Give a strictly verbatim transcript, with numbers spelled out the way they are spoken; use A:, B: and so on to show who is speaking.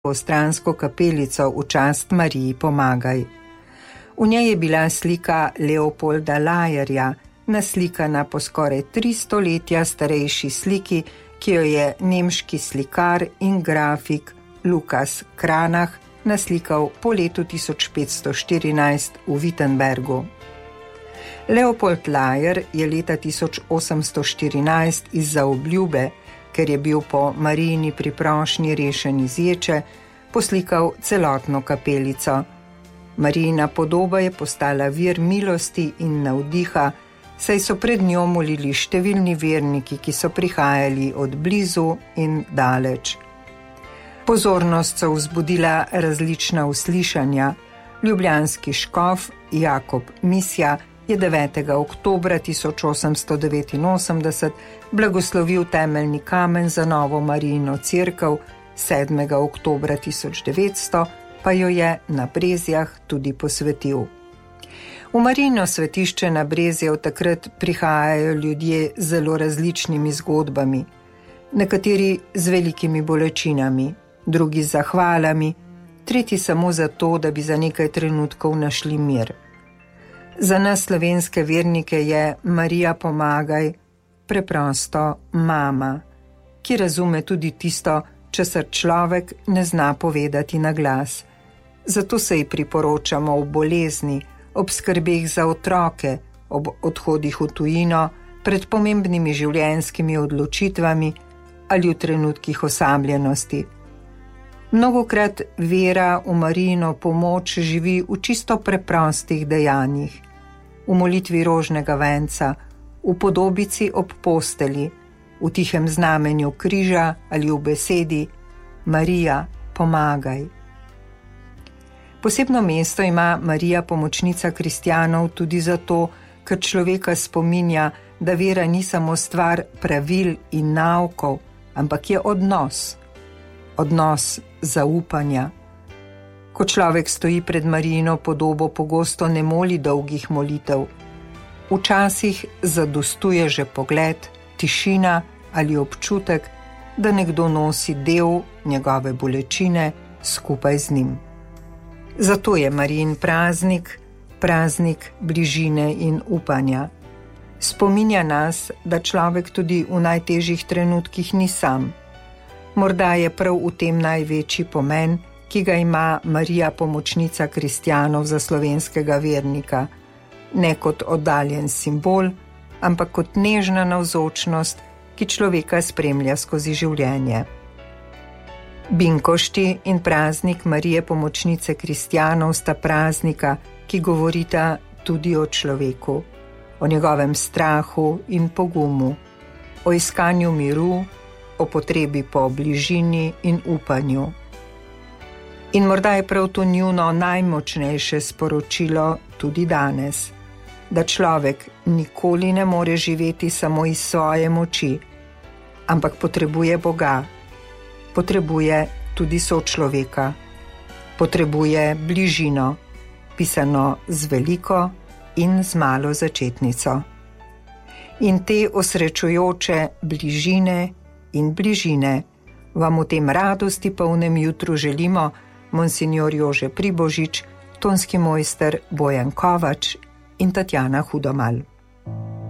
A: stransko kapelico v čast Mariji Pomagaj. V njej je bila slika Leopolda Lajerja, naslikana po skoraj tri stoletja starejši sliki, ki jo je nemški slikar in grafik Lukas Kranach naslikal po letu tisoč petsto štirinajst v Wittenbergu. Leopold Lajer je leta tisoč osemsto štirinajst izza obljube, ker je bil po Marijini priprošnji rešen iz ječe, poslikal celotno kapelico. Marijina podoba je postala vir milosti in navdiha, saj so pred njo molili številni verniki, ki so prihajali od blizu in daleč. Pozornost so vzbudila različna uslišanja. Ljubljanski škof Jakob Misja je devetega oktobra tisoč osemsto devetinosemdeset blagoslovil temeljni kamen za novo Marijino cerkev, sedmega oktobra tisoč devetsto pa jo je na Brezjah tudi posvetil. V Marijino svetišče na Brezje od takrat prihajajo ljudje z zelo različnimi zgodbami, nekateri z velikimi bolečinami, drugi z zahvalami, tretji samo zato, da bi za nekaj trenutkov našli mir. Za nas slovenske vernike je Marija Pomagaj preprosto mama, ki razume tudi tisto, česar človek ne zna povedati na glas. Zato se ji priporočamo v bolezni, ob skrbeh za otroke, ob odhodih v tujino, pred pomembnimi življenjskimi odločitvami ali v trenutkih osamljenosti. Mnogokrat vera v Marijino pomoč živi v čisto preprostih dejanjih. V molitvi rožnega venca, v podobici ob posteli, v tihem znamenju križa ali v besedi Marija, pomagaj. Posebno mesto ima Marija pomočnica kristjanov tudi zato, ker človeka spominja, da vera ni samo stvar pravil in naukov, ampak je odnos. Odnos zaupanja. Ko človek stoji pred Marijino podobo, pogosto ne moli dolgih molitev. Včasih zadostuje že pogled, tišina ali občutek, da nekdo nosi del njegove bolečine skupaj z njim. Zato je Marijin praznik, praznik bližine in upanja. Spominja nas, da človek tudi v najtežjih trenutkih ni sam. Morda je prav v tem največji pomen, ki ga ima Marija pomočnica kristjanov za slovenskega vernika, ne kot oddaljen simbol, ampak kot nežna navzočnost, ki človeka spremlja skozi življenje. Binkošti in praznik Marije pomočnice kristjanov sta praznika, ki govorita tudi o človeku, o njegovem strahu in pogumu, o iskanju miru, o potrebi po bližini in upanju. In morda je prav to njuno najmočnejše sporočilo tudi danes, da človek nikoli ne more živeti samo iz svoje moči, ampak potrebuje Boga, potrebuje tudi sočloveka, potrebuje bližino, pisano z veliko in z malo začetnico. In te osrečujoče bližine in bližine vam v tem radosti polnem jutru želimo monsignor Jože Pribožič, tonski mojster Bojan Kovač in Tatjana Hudomal.